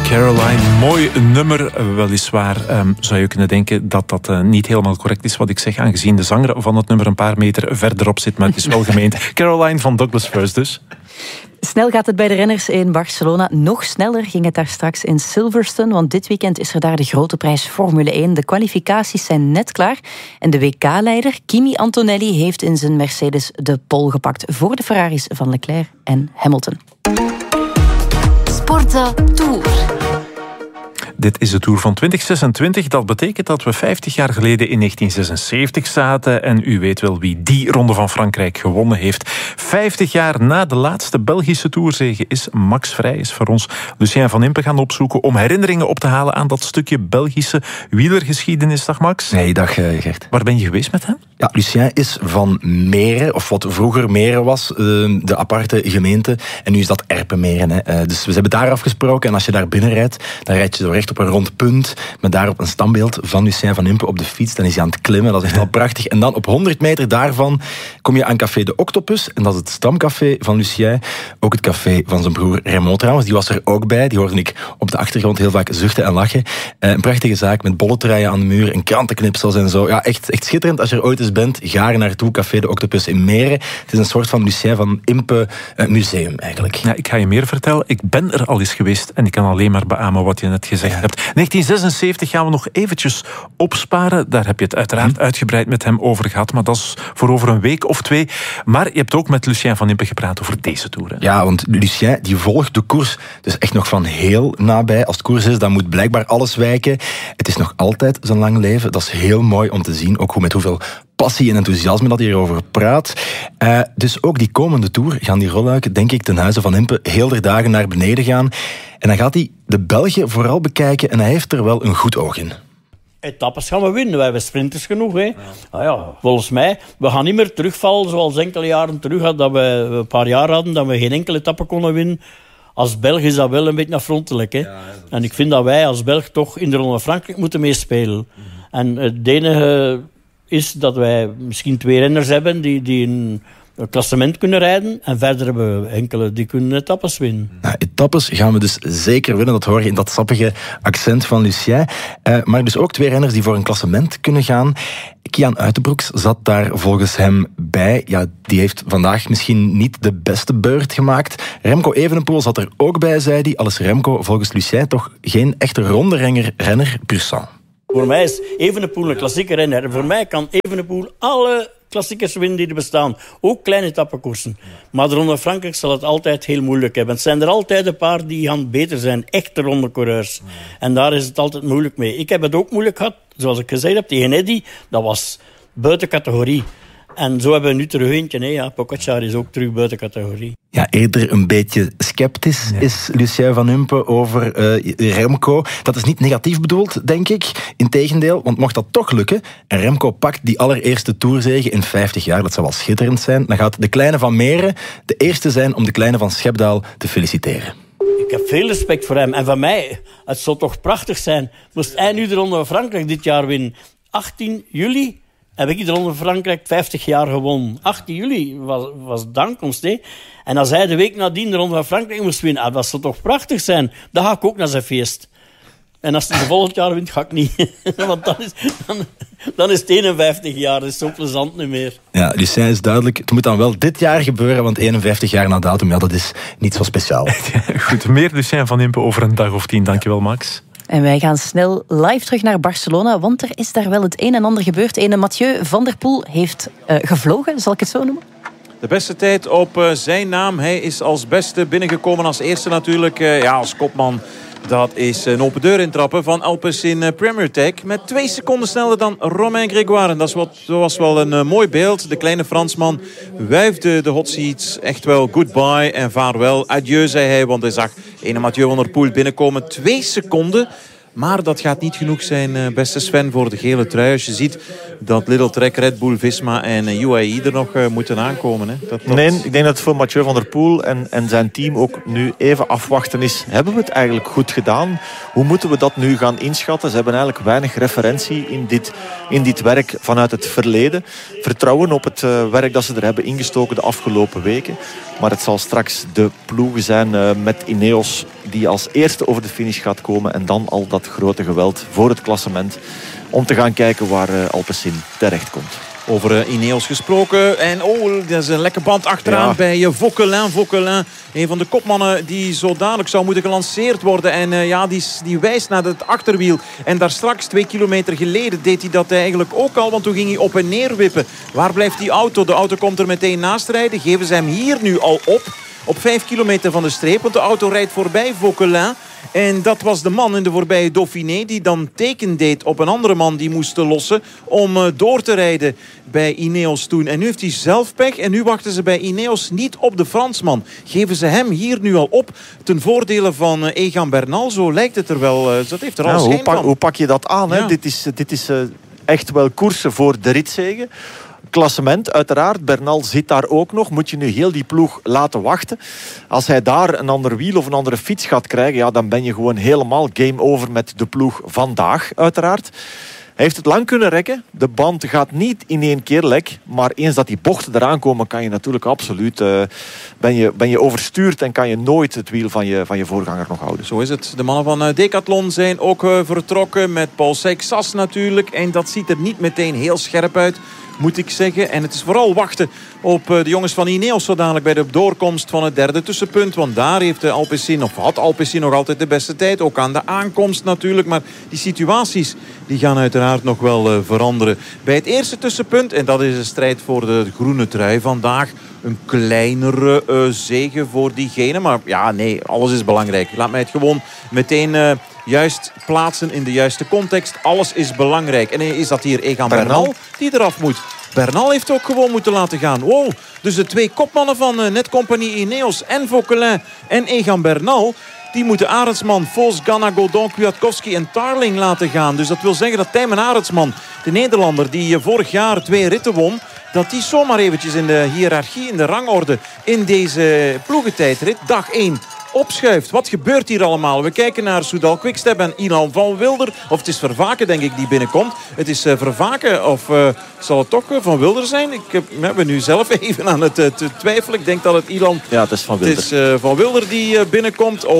Caroline, mooi nummer. Weliswaar zou je kunnen denken dat dat niet helemaal correct is wat ik zeg, aangezien de zanger van het nummer een paar meter verderop zit, maar het is wel gemeend. Caroline van Douglas First dus. Snel gaat het bij de renners in Barcelona. Nog sneller ging het daar straks in Silverstone, want dit weekend is er daar de grote prijs Formule 1. De kwalificaties zijn net klaar en de WK-leider Kimi Antonelli heeft in zijn Mercedes de pole gepakt voor de Ferraris van Leclerc en Hamilton. Sporten Tour. Dit is de Tour van 2026. Dat betekent dat we 50 jaar geleden in 1976 zaten. En u weet wel wie die Ronde van Frankrijk gewonnen heeft. 50 jaar na de laatste Belgische Tourzege is Max Vrijs voor ons Lucien van Impe gaan opzoeken om herinneringen op te halen aan dat stukje Belgische wielergeschiedenis. Dag Max. Nee, dag Gert. Waar ben je geweest met hem? Ja, Lucien is van Meren, of wat vroeger Meren was, de aparte gemeente. En nu is dat Erpenmeren. Hè. Dus we hebben daar afgesproken. En als je daar binnen rijdt, dan rijd je zo recht op een rond punt met daarop een standbeeld van Lucien van Impe op de fiets. Dan is hij aan het klimmen, dat is echt wel prachtig. En dan op 100 meter daarvan kom je aan Café de Octopus. En dat is het stamcafé van Lucien. Ook het café van zijn broer Raymond trouwens. Die was er ook bij. Die hoorde ik op de achtergrond heel vaak zuchten en lachen. Een prachtige zaak met bolletreien aan de muur en krantenknipsels en zo. Ja, echt schitterend. Als je er ooit eens bent, ga er naartoe. Café de Octopus in Meren. Het is een soort van Lucien van Impe museum eigenlijk. Ja, ik ga je meer vertellen. Ik ben er al eens geweest en ik kan alleen maar beamen wat je net gezegd hebt. 1976 gaan we nog eventjes opsparen. Daar heb je het uiteraard uitgebreid met hem over gehad, maar dat is voor over een week of twee. Maar je hebt ook met Lucien van Impe gepraat over deze Tour. Hè? Ja, want Lucien die volgt de koers dus echt nog van heel nabij. Als het koers is, dan moet blijkbaar alles wijken. Het is nog altijd zijn lang leven. Dat is heel mooi om te zien, ook met hoeveel passie en enthousiasme dat hij erover praat. Dus ook die komende Tour gaan die rolluiken, denk ik, ten huize van Impe heel de dagen naar beneden gaan. En dan gaat hij de Belgen vooral bekijken en hij heeft er wel een goed oog in. Etappes gaan we winnen. We hebben sprinters genoeg. Hè. Volgens mij, we gaan niet meer terugvallen zoals enkele jaren terug dat we een paar jaar hadden, dat we geen enkele etappe konden winnen. Als Belg is dat wel een beetje afrontelijk. Hè. Ja, en ik vind dat wij als Belg toch in de Ronde van Frankrijk moeten meespelen. En het enige is dat wij misschien 2 renners hebben die een klassement kunnen rijden. En verder hebben we enkele die kunnen etappes winnen. Nou, etappes gaan we dus zeker winnen. Dat hoor je in dat sappige accent van Lucien. Maar dus ook 2 renners die voor een klassement kunnen gaan. Kian Uitenbroeks zat daar volgens hem bij. Ja, die heeft vandaag misschien niet de beste beurt gemaakt. Remco Evenepoel zat er ook bij, zei hij. Al is Remco volgens Lucien toch geen echte ronde-renner pur sang. Voor mij is Evenepoel een klassieke renner. En voor mij kan Evenepoel alle klassiekers winnen die er bestaan. Ook kleine etappekoersen. Maar de Ronde van Frankrijk zal het altijd heel moeilijk hebben. Het zijn er altijd een paar die gaan beter zijn. Echte rondecoureurs. En daar is het altijd moeilijk mee. Ik heb het ook moeilijk gehad. Zoals ik gezegd heb, tegen Eddy. Dat was buiten categorie. En zo hebben we nu terug eentje. Ja, Pogačar is ook terug buiten categorie. Ja, eerder een beetje sceptisch is Lucien van Impe over Remco. Dat is niet negatief bedoeld, denk ik. Integendeel, want mocht dat toch lukken en Remco pakt die allereerste Tourzege in 50 jaar, dat zou wel schitterend zijn, dan gaat de kleine van Meren de eerste zijn om de kleine van Schepdaal te feliciteren. Ik heb veel respect voor hem. En van mij, het zou toch prachtig zijn, moest hij nu de Ronde van Frankrijk dit jaar winnen. 18 juli... heb ik de Ronde van Frankrijk 50 jaar gewonnen. 18 juli was de aankomst. Hè? En als hij de week nadien de Ronde van Frankrijk moest winnen, dat zou toch prachtig zijn. Dan ga ik ook naar zijn feest. En als hij de volgend jaar wint, ga ik niet. Want dan is het 51 jaar. Dat is zo plezant niet meer. Ja, Lucien is duidelijk. Het moet dan wel dit jaar gebeuren, want 51 jaar na datum, ja, dat is niet zo speciaal. Goed, meer Lucien van Impe over een dag of 10. Dankjewel, Max. En wij gaan snel live terug naar Barcelona, want er is daar wel het een en ander gebeurd. Ene Mathieu van der Poel heeft gevlogen, zal ik het zo noemen? De beste tijd op zijn naam. Hij is als beste binnengekomen, als eerste natuurlijk. Als kopman. Dat is een open deur intrappen van Alpecin Premier Tech. Met 2 seconden sneller dan Romain Grégoire. En dat was wel een mooi beeld. De kleine Fransman wuifde de hot seats echt wel goodbye en vaarwel. Adieu, zei hij, want hij zag ene Mathieu van der Poel binnenkomen. 2 seconden Maar dat gaat niet genoeg zijn, beste Sven, voor de gele trui. Als je ziet dat Little Trek, Red Bull, Visma en UAE er nog moeten aankomen. Hè. Nee, ik denk dat het voor Mathieu van der Poel en zijn team ook nu even afwachten is. Hebben we het eigenlijk goed gedaan? Hoe moeten we dat nu gaan inschatten? Ze hebben eigenlijk weinig referentie in dit werk vanuit het verleden. Vertrouwen op het werk dat ze er hebben ingestoken de afgelopen weken. Maar het zal straks de ploegen zijn met Ineos die als eerste over de finish gaat komen. En dan al dat grote geweld voor het klassement. Om te gaan kijken waar Alpecin terecht komt. Over Ineos gesproken. En dat is een lekker band achteraan bij Vauquelin. Vauquelin, een van de kopmannen die zo dadelijk zou moeten gelanceerd worden. En die wijst naar het achterwiel. En daar straks 2 kilometer geleden deed hij dat eigenlijk ook al. Want toen ging hij op en neer wippen. Waar blijft die auto? De auto komt er meteen naast rijden. Geven ze hem hier nu al op. Op 5 kilometer van de streep. Want de auto rijdt voorbij Vauquelin. En dat was de man in de voorbije Dauphiné die dan teken deed op een andere man die moest lossen om door te rijden bij Ineos toen. En nu heeft hij zelf pech en nu wachten ze bij Ineos niet op de Fransman. Geven ze hem hier nu al op ten voordele van Egan Bernal. Zo lijkt het er wel. Dat heeft er al schijn van. Hoe pak je dat aan? Hè? Ja. Dit is echt wel koersen voor de ritzege. Klassement, uiteraard. Bernal zit daar ook nog. Moet je nu heel die ploeg laten wachten. Als hij daar een ander wiel of een andere fiets gaat krijgen, dan ben je gewoon helemaal game over met de ploeg vandaag, uiteraard. Hij heeft het lang kunnen rekken. De band gaat niet in één keer lek. Maar eens dat die bochten eraan komen, kan je natuurlijk absoluut... ben je overstuurd en kan je nooit het wiel van je voorganger nog houden. Zo is het. De mannen van Decathlon zijn ook vertrokken met Paul Seixas natuurlijk. En dat ziet er niet meteen heel scherp uit, moet ik zeggen. En het is vooral wachten op de jongens van Ineos zo dadelijk bij de doorkomst van het derde tussenpunt. Want daar heeft had Alpecin nog altijd de beste tijd. Ook aan de aankomst natuurlijk. Maar die situaties die gaan uiteraard nog wel veranderen. Bij het eerste tussenpunt, en dat is een strijd voor de groene trui vandaag. Een kleinere zege voor diegene. Maar ja, nee, alles is belangrijk. Laat mij het gewoon meteen juist plaatsen in de juiste context. Alles is belangrijk. En is dat hier Egan Bernal die eraf moet? Bernal heeft ook gewoon moeten laten gaan. Wow, dus de 2 kopmannen van Netcompagnie Ineos en Vauquelin en Egan Bernal, die moeten Arendsman, Vos, Ganna, Godon, Kwiatkowski en Tarling laten gaan. Dus dat wil zeggen dat Tijmen Arendsman, de Nederlander die vorig jaar 2 ritten won, dat die zomaar eventjes in de hiërarchie, in de rangorde in deze ploegentijdrit, dag 1, opschuift. Wat gebeurt hier allemaal? We kijken naar Soudal Quickstep en Ilan van Wilder. Of het is Vervaken, denk ik, die binnenkomt. Het is Vervaken, of zal het toch Van Wilder zijn? Ik ben nu zelf even aan het twijfelen. Ik denk dat het Ilan... Ja, het is Van Wilder. Het is Van Wilder die binnenkomt op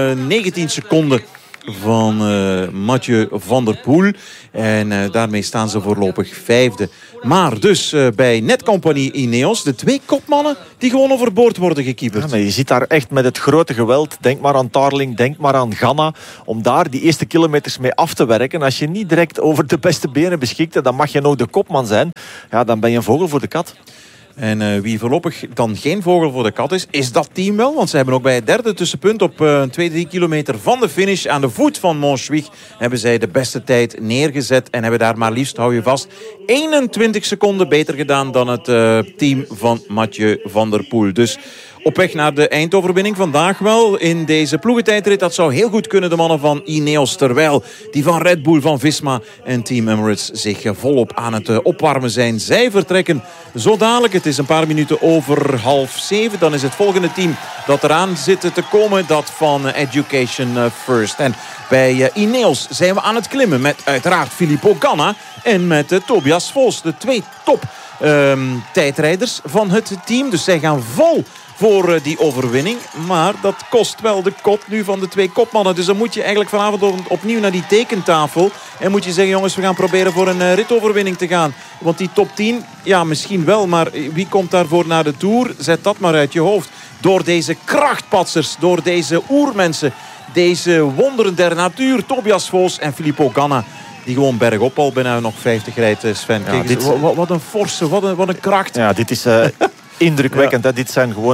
19 seconden van Mathieu van der Poel. En daarmee staan ze voorlopig 5e. Maar dus bij Netcompagnie Ineos, de 2 kopmannen die gewoon overboord worden gekieperd. Ja, maar je zit daar echt met het grote geweld. Denk maar aan Tarling, denk maar aan Ganna. Om daar die eerste kilometers mee af te werken. Als je niet direct over de beste benen beschikt, dan mag je nog de kopman zijn. Ja, dan ben je een vogel voor de kat. En wie voorlopig dan geen vogel voor de kat is dat team wel. Want ze hebben ook bij het derde tussenpunt op 2-3 kilometer van de finish aan de voet van Montjuïc hebben zij de beste tijd neergezet. En hebben daar maar liefst, hou je vast, 21 seconden beter gedaan dan het team van Mathieu van der Poel. Dus op weg naar de eindoverwinning vandaag wel in deze ploegentijdrit. Dat zou heel goed kunnen, de mannen van Ineos. Terwijl die van Red Bull, van Visma en Team Emirates zich volop aan het opwarmen zijn. Zij vertrekken zo dadelijk. Het is een paar minuten over 6:30. Dan is het volgende team dat eraan zit te komen. Dat van Education First. En bij Ineos zijn we aan het klimmen met uiteraard Filippo Ganna en met Tobias Vos. De 2 top tijdrijders van het team. Dus zij gaan vol voor die overwinning. Maar dat kost wel de kop nu van de 2 kopmannen. Dus dan moet je eigenlijk vanavond opnieuw naar die tekentafel. En moet je zeggen, jongens, we gaan proberen voor een ritoverwinning te gaan. Want die top 10, ja, misschien wel. Maar wie komt daarvoor naar de Tour? Zet dat maar uit je hoofd. Door deze krachtpatsers, door deze oermensen, deze wonderen der natuur, Tobias Vos en Filippo Ganna, die gewoon bergop al bijna nog 50 rijdt, Sven. Ja, kijk, wat een forse, wat een kracht. Ja, dit is indrukwekkend. Ja. Dit zijn gewoon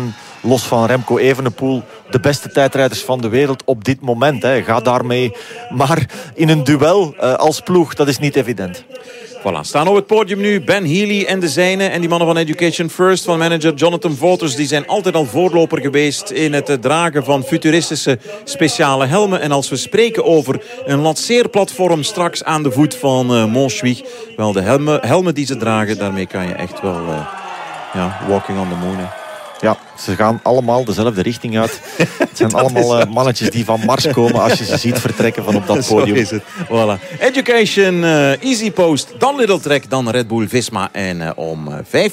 los van Remco Evenepoel, de beste tijdrijders van de wereld op dit moment. Hè. Ga daarmee. Maar in een duel als ploeg, dat is niet evident. Voilà, staan op het podium nu Ben Healy en de zijnen. En die mannen van Education First, van manager Jonathan Voters, die zijn altijd al voorloper geweest in het dragen van futuristische speciale helmen. En als we spreken over een lanceerplatform straks aan de voet van Montjuïc, wel, de helmen die ze dragen, daarmee kan je echt wel walking on the moon. Hè. Ja, ze gaan allemaal dezelfde richting uit. Het zijn allemaal mannetjes die van Mars komen als je ze ziet vertrekken van op dat podium. Zo is het. Voilà. Education, Easy Post, dan Little Trek, dan Red Bull Visma. En om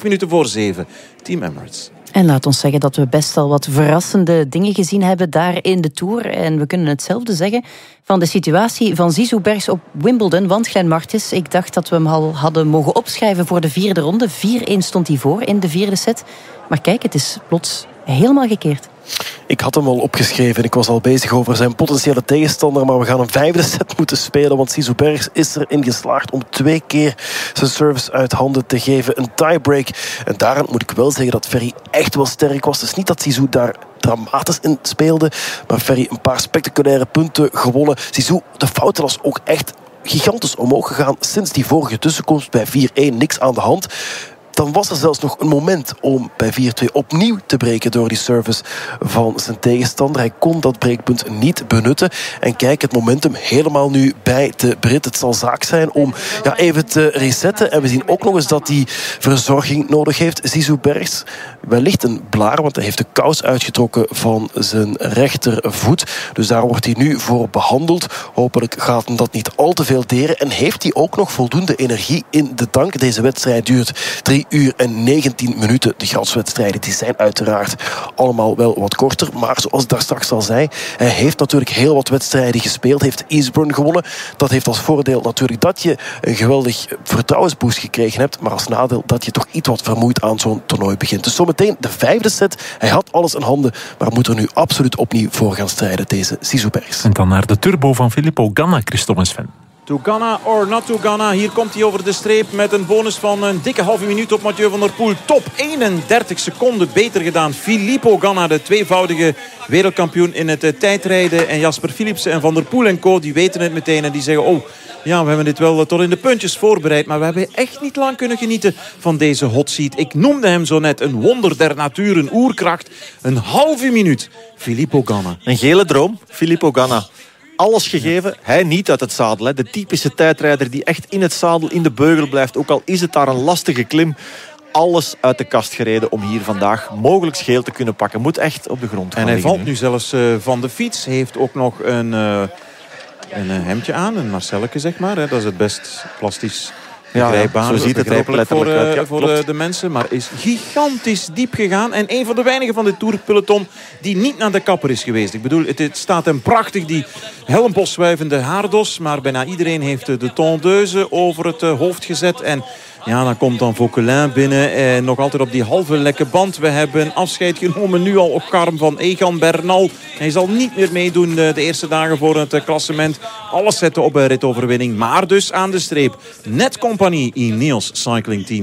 7:05 Team Emirates. En laat ons zeggen dat we best al wat verrassende dingen gezien hebben daar in de Tour. En we kunnen hetzelfde zeggen van de situatie van Zizou Bergs op Wimbledon. Want Glenn Martens, ik dacht dat we hem al hadden mogen opschrijven voor de 4e ronde. 4-1 stond hij voor in de 4e set. Maar kijk, het is plots helemaal gekeerd. Ik had hem al opgeschreven. Ik was al bezig over zijn potentiële tegenstander. Maar we gaan een 5e set moeten spelen. Want Zizou Bergs is erin geslaagd om 2 keer zijn service uit handen te geven. Een tiebreak. En daarin moet ik wel zeggen dat Ferry echt wel sterk was. Het is niet dat Zizou daar dramatisch in speelde. Maar Ferry een paar spectaculaire punten gewonnen. Zizou, de fouten was ook echt gigantisch omhoog gegaan. Sinds die vorige tussenkomst bij 4-1 niks aan de hand. Dan was er zelfs nog een moment om bij 4-2 opnieuw te breken door die service van zijn tegenstander. Hij kon dat breekpunt niet benutten. En kijk, het momentum helemaal nu bij de Brit. Het zal zaak zijn om even te resetten. En we zien ook nog eens dat hij verzorging nodig heeft. Zizou Bergs, wellicht een blaar, want hij heeft de kous uitgetrokken van zijn rechtervoet. Dus daar wordt hij nu voor behandeld. Hopelijk gaat hem dat niet al te veel deren. En heeft hij ook nog voldoende energie in de tank. Deze wedstrijd duurt 3 uur en 19 minuten. De gradswedstrijden die zijn uiteraard allemaal wel wat korter. Maar zoals ik daar straks al zei, hij heeft natuurlijk heel wat wedstrijden gespeeld. Heeft Eastbourne gewonnen. Dat heeft als voordeel natuurlijk dat je een geweldig vertrouwensboost gekregen hebt. Maar als nadeel dat je toch iets wat vermoeid aan zo'n toernooi begint. Dus zometeen de 5e set. Hij had alles in handen, maar moet er nu absoluut opnieuw voor gaan strijden, deze Zizou Bergs. En dan naar de turbo van Filippo Ganna, Christophe en Sven. To Ganna or not to Ganna. Hier komt hij over de streep met een bonus van een dikke halve minuut op Mathieu van der Poel. Top 31 seconden beter gedaan. Filippo Ganna, de tweevoudige wereldkampioen in het tijdrijden. En Jasper Philipsen en Van der Poel en co, die weten het meteen. En die zeggen, we hebben dit wel tot in de puntjes voorbereid. Maar we hebben echt niet lang kunnen genieten van deze hot seat. Ik noemde hem zo net een wonder der natuur, een oerkracht. Een halve minuut. Filippo Ganna. Een gele droom, Filippo Ganna. Alles gegeven, hij niet uit het zadel. Hè. De typische tijdrijder die echt in het zadel, in de beugel blijft. Ook al is het daar een lastige klim. Alles uit de kast gereden om hier vandaag mogelijk geel te kunnen pakken. Moet echt op de grond gaan. En hij valt nu nu zelfs van de fiets. Heeft ook nog een hemdje aan, een Marcelleke zeg maar. Hè. Dat is het best plastisch begrijpbaar. Zo ziet het er ook letterlijk uit. Voor de mensen, maar is gigantisch diep gegaan. En een van de weinigen van dit tourpeloton die niet naar de kapper is geweest. Ik bedoel, het staat hem prachtig, die helmbosswuivende haardos. Maar bijna iedereen heeft de tondeuse over het hoofd gezet. En dan komt dan Vauquelin binnen. En nog altijd op die halve lekke band. We hebben afscheid genomen nu al op Karm van Egan Bernal. Hij zal niet meer meedoen de eerste dagen voor het klassement. Alles zetten op een ritoverwinning. Maar dus aan de streep. Net compagnie Ineos Cycling Team.